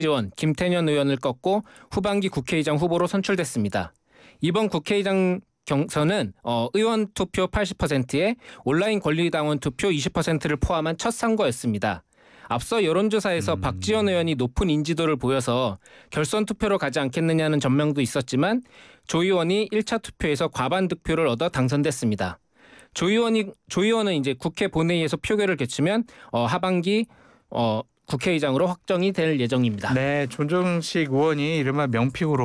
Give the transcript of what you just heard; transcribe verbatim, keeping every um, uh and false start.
의원 김태년 의원을 꺾고 후반기 국회의장 후보로 선출됐습니다. 이번 국회의장 경선은 어, 의원 투표 팔십 퍼센트에 온라인 권리당원 투표 이십 퍼센트를 포함한 첫 선거였습니다. 앞서 여론조사에서 음. 박지원 의원이 높은 인지도를 보여서 결선 투표로 가지 않겠느냐는 전망도 있었지만 조 의원이 일 차 투표에서 과반 득표를 얻어 당선됐습니다. 조 의원이 조 의원은 이제 국회 본회의에서 표결을 거치면 어, 하반기 어, 국회의장으로 확정이 될 예정입니다. 네, 조정식 의원이 이른바 명픽으로